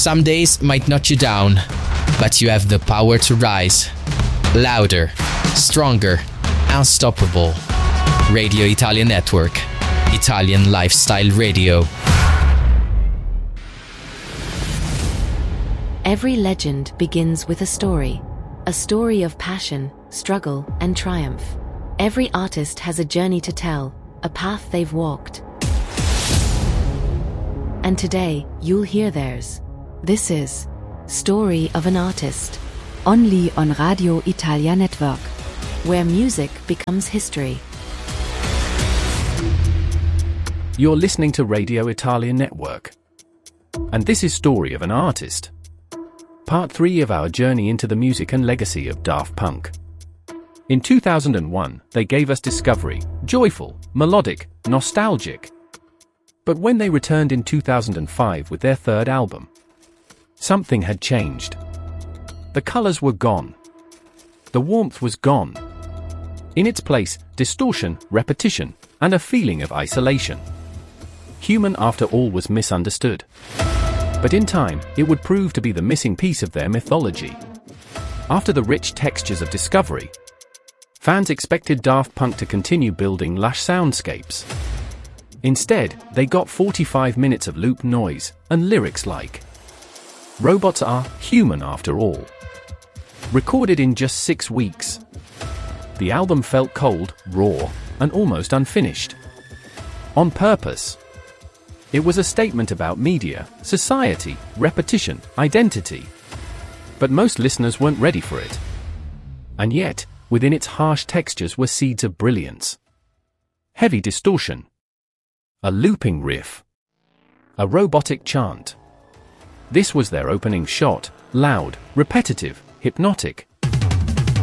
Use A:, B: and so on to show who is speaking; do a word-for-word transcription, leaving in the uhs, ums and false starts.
A: Some days might knock you down, but you have the power to rise. Louder, stronger, unstoppable. Radio Italia Network. Italian Lifestyle Radio.
B: Every legend begins with a story. A story of passion, struggle, and triumph. Every artist has a journey to tell, a path they've walked. And today, you'll hear theirs. This is Story of an Artist. Only on Radio Italia Network, where music becomes history.
C: You're listening to Radio Italia Network. And this is Story of an Artist. Part three of our journey into the music and legacy of Daft Punk. In two thousand one, they gave us Discovery, joyful, melodic, nostalgic. But when they returned in two thousand five with their third album, something had changed. The colors were gone. The warmth was gone. In its place, distortion, repetition, and a feeling of isolation. Human After All was misunderstood. But in time, it would prove to be the missing piece of their mythology. After the rich textures of Discovery, fans expected Daft Punk to continue building lush soundscapes. Instead, they got forty-five minutes of loop noise, and lyrics like "Robots are human after all." Recorded in just six weeks. The album felt cold, raw, and almost unfinished. On purpose. It was a statement about media, society, repetition, identity. But most listeners weren't ready for it. And yet, within its harsh textures were seeds of brilliance. Heavy distortion. A looping riff. A robotic chant. This was their opening shot, loud, repetitive, hypnotic,